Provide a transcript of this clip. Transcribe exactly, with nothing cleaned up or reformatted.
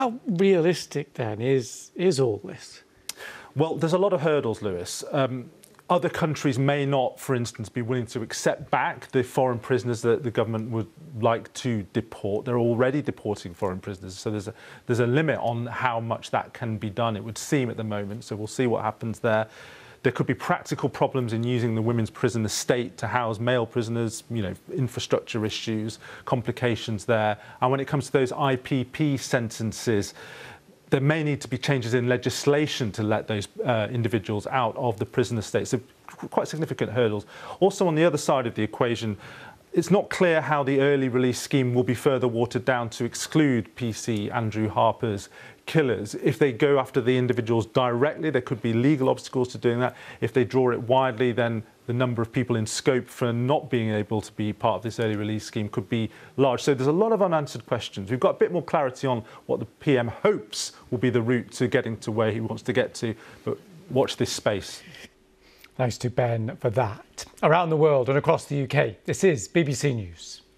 How realistic then is, is all this? Well, there's a lot of hurdles, Lewis. Um, other countries may not, for instance, be willing to accept back the foreign prisoners that the government would like to deport. They're already deporting foreign prisoners, so there's a, there's a limit on how much that can be done, it would seem at the moment, so we'll see what happens there. There could be practical problems in using the women's prison estate to house male prisoners, you know, infrastructure issues, complications there. And when it comes to those I P P sentences, there may need to be changes in legislation to let those uh, individuals out of the prison estate. So quite significant hurdles. Also, on the other side of the equation, it's not clear how the early release scheme will be further watered down to exclude P C Andrew Harper's killers. If they go after the individuals directly, there could be legal obstacles to doing that. If they draw it widely, then the number of people in scope for not being able to be part of this early release scheme could be large. So there's a lot of unanswered questions. We've got a bit more clarity on what the P M hopes will be the route to getting to where he wants to get to, but watch this space. Thanks to Ben for that. Around the world and across the U K, this is B B C News.